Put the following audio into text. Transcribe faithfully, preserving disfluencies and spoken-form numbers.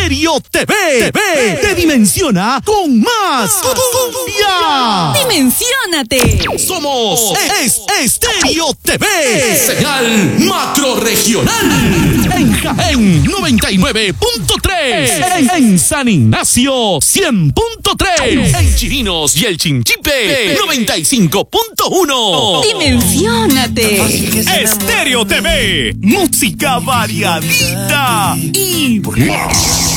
Estéreo T V. T V te dimensiona con más cumbia. ¡Dimensiónate! Somos es Estéreo T V. Señal macro regional. En Jaén noventa y nueve punto tres. En, en San Ignacio cien punto tres. En Chirinos y el Chinchipe noventa y cinco punto uno. ¡Dimensiónate! Estéreo T V. Música variadita y más.